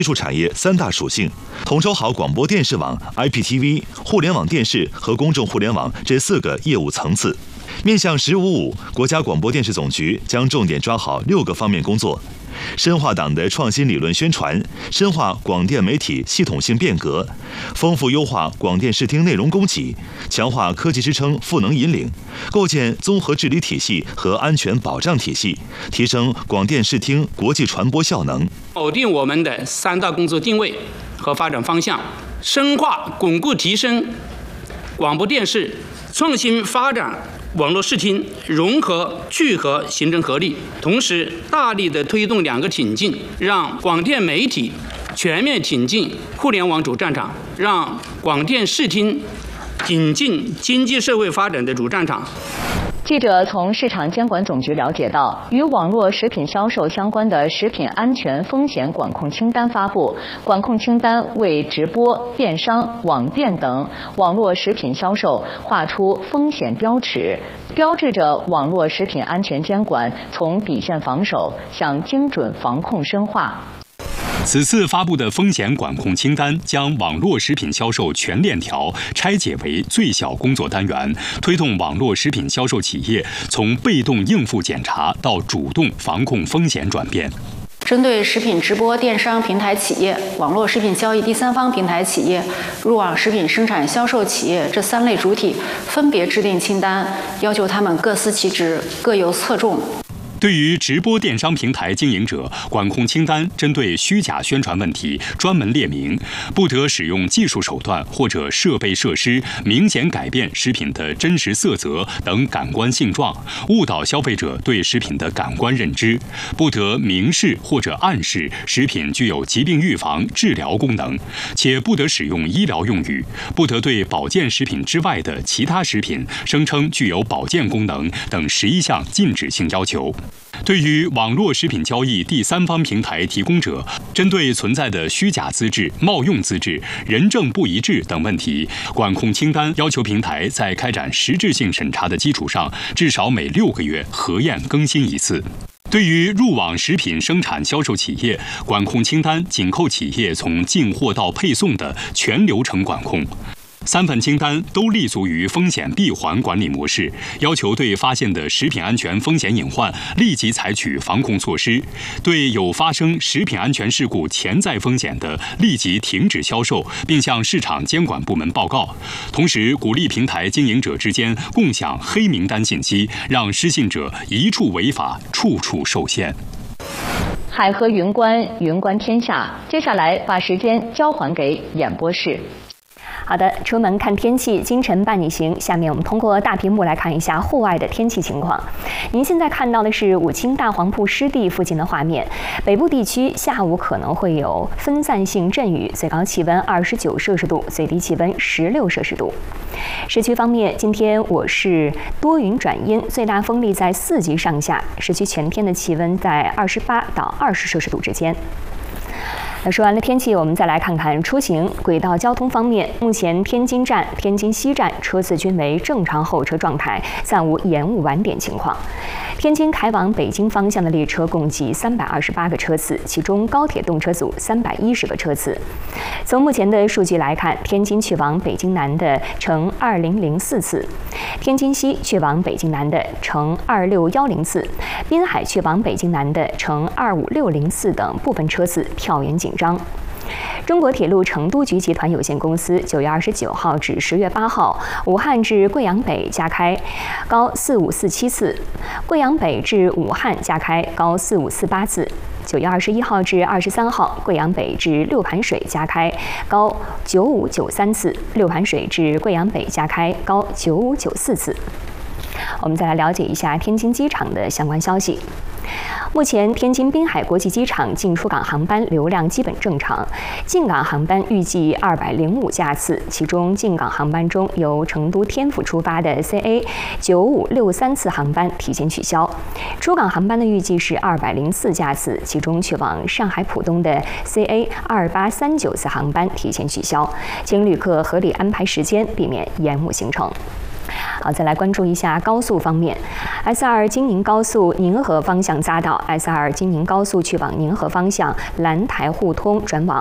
技术产业3大属性，统筹好广播电视网、IPTV、互联网电视和公众互联网这4个业务层次。面向“15+5”，国家广播电视总局将重点抓好6个方面工作：深化党的创新理论宣传，深化广电媒体系统性变革，丰富优化广电视听内容供给，强化科技支撑赋能引领，构建综合治理体系和安全保障体系，提升广电视听国际传播效能。 否定我们的3大工作定位和发展方向，深化巩固提升广播电视创新发展网络视听融合聚合形成合力，同时大力的推动2个挺进，让广电媒体全面挺进互联网主战场，让广电视听挺进经济社会发展的主战场。 记者从市场监管总局了解到，与网络食品销售相关的食品安全风险管控清单发布，管控清单为直播、电商、网店等网络食品销售划出风险标尺，标志着网络食品安全监管从底线防守向精准防控深化。 此次发布的风险管控清单将网络食品销售全链条拆解为最小工作单元，推动网络食品销售企业从被动应付检查到主动防控风险转变。 针对食品直播、电商平台企业、网络食品交易第三方平台企业、入网食品生产销售企业这3类主体，分别制定清单，要求他们各司其职，各有侧重。 对于直播电商平台经营者，管控清单针对虚假宣传问题专门列明，不得使用技术手段或者设备设施明显改变食品的真实色泽等感官性状，误导消费者对食品的感官认知；不得明示或者暗示食品具有疾病预防、治疗功能，且不得使用医疗用语；不得对保健食品之外的其他食品声称具有保健功能等11项禁止性要求。对于网络食品交易第三方平台提供者，针对存在的虚假资质、冒用资质、人证不一致等问题，管控清单要求平台在开展实质性审查的基础上，至少每6个月核验更新1次。对于入网食品生产销售企业，管控清单紧扣企业从进货到配送的全流程管控。3份清单都立足于风险闭环管理模式，要求对发现的食品安全风险隐患立即采取防控措施，对有发生食品安全事故潜在风险的立即停止销售，并向市场监管部门报告。同时，鼓励平台经营者之间共享黑名单信息，让失信者一处违法，处处受限。 海河云观，云观天下。接下来把时间交还给演播室。 好的，出门看天气，京晨伴你行。下面我们通过大屏幕来看一下户外的天气情况。您现在看到的是武清大黄埔湿地附近的画面。北部地区下午可能会有分散性阵雨，最高气温29摄氏度，最低气温16摄氏度。市区方面，今天我市多云转阴，最大风力在4级上下，市区全天的气温在28到20摄氏度之间。那说完了天气，我们再来看看出行轨道交通方面。目前天津站、天津西站车次均为正常候车状态，暂无延误晚点情况。天津开往北京方向的列车共计328个车次，其中高铁动车组310个车次。从目前的数据来看，天津去往北京南的呈2004次，天津西去往北京南的呈26104次，滨海去往北京南的呈25604次等部分车次票源紧张。中国铁路成都局集团有限公司9月29号至10月8号，武汉至贵阳北加开高4547次，贵阳北至武汉加开高4548次。9月21号至23号，贵阳北至六盘水加开高9593次，六盘水至贵阳北加开高9594次。我们再来了解一下天津机场的相关消息。目前，天津滨海国际机场进出港航班流量基本正常，进港航班预计205架次，其中进港航班中由成都天府出发的 CA9563次航班提前取消，出港航班的预计是204架次，其中去往上海浦东的 CA2839次航班提前取消，请旅客合理安排时间，避免延误行程。 好，再来关注一下高速方面 ，S2 京宁高速宁河方向匝道 ，S2 京宁高速去往宁河方向兰台互通转往